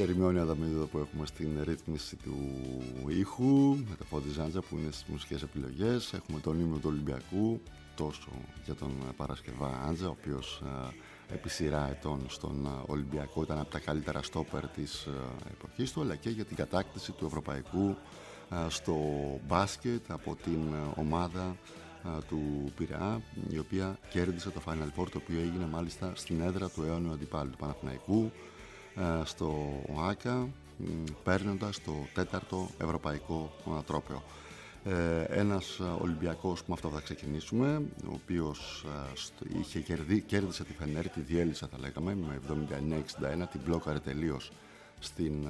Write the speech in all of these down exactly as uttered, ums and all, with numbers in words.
Ερημιόνη Αδαμίδου που έχουμε στην ρύθμιση του ήχου, με το Φώτη Ζάντζα που είναι στις μουσικές επιλογές. Έχουμε τον ύμνο του Ολυμπιακού, τόσο για τον Παρασκευά Άντζα, ο οποίος επί σειρά ετών στον Ολυμπιακό ήταν από τα καλύτερα στόπερ της εποχής του, αλλά και για την κατάκτηση του ευρωπαϊκού στο μπάσκετ από την ομάδα του Πειραιά, η οποία κέρδισε το Final Four, το οποίο έγινε μάλιστα στην έδρα του αιώνιου αντιπάλου του Παναθηναϊκού, στο ΟΑΚΑ, παίρνοντας το τέταρτο ευρωπαϊκό τρόπαιο. Ένας Ολυμπιακός, που με αυτό θα ξεκινήσουμε, ο οποίος είχε κερδί, κέρδισε τη Φενέρ, τη διέλυσε θα λέγαμε με εβδομήντα εννέα εξήντα ένα, την μπλόκαρε τελείως στην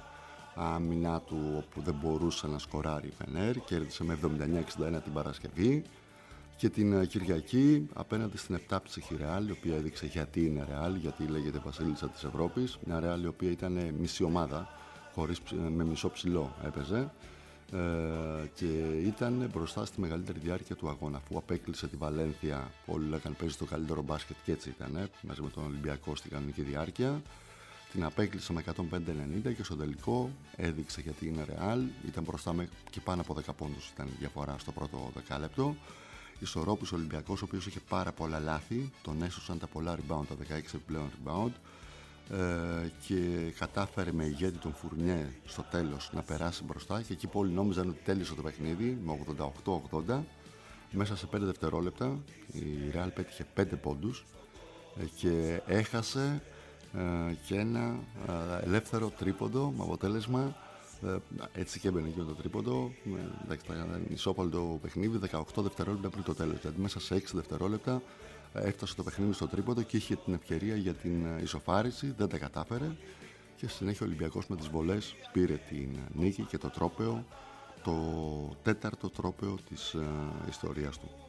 άμυνα του, όπου δεν μπορούσε να σκοράρει η Φενέρ. Κέρδισε με εβδομήντα εννέα εξήντα ένα την Παρασκευή, και την Κυριακή απέναντι στην επτάψυχη Ρεάλ, η οποία έδειξε γιατί είναι Ρεάλ, γιατί λέγεται Βασίλισσα της Ευρώπης. Μια Ρεάλ η οποία ήταν μισή ομάδα, χωρίς, με μισό ψηλό έπαιζε, ε, και ήταν μπροστά στη μεγαλύτερη διάρκεια του αγώνα, αφού απέκλεισε τη Βαλένθια. Όλοι λέγανε παίζει το καλύτερο μπάσκετ, και έτσι ήταν, μαζί με τον Ολυμπιακό στην κανονική διάρκεια. Την απέκλεισε με εκατόν πέντε ενενήντα και στο τελικό έδειξε γιατί είναι Ρεάλ. Ήταν μπροστά με και πάνω από δέκα πόντους ήταν η διαφορά στο πρώτο δεκάλεπτο. Ισορρόπησε ο Ολυμπιακός, ο οποίος είχε πάρα πολλά λάθη, τον έσωσαν τα πολλά rebound, τα δεκαέξι επιπλέον rebound, ε, και κατάφερε με ηγέτη τον Φουρνιέ στο τέλος να περάσει μπροστά, και εκεί που όλοι νόμιζαν ότι τέλειωσε το παιχνίδι με ογδόντα οκτώ ογδόντα. Μέσα σε πέντε δευτερόλεπτα η Real πέτυχε πέντε πόντους ε, και έχασε ε, και ένα ε, ελεύθερο τρίποντο, με αποτέλεσμα έτσι και έμπαινε και με το τρίποντο. Εντάξει, ήταν ισόπαλτο παιχνίδι, δεκαοκτώ δευτερόλεπτα πριν το τέλος. Δηλαδή μέσα σε έξι δευτερόλεπτα έφτασε το παιχνίδι στο τρίποντο και είχε την ευκαιρία για την ισοφάριση, δεν τα κατάφερε. Και στη συνέχεια ο Ολυμπιακός με τις βολές πήρε την νίκη και το τρόπαιο, το τέταρτο τρόπαιο της uh, ιστορίας του.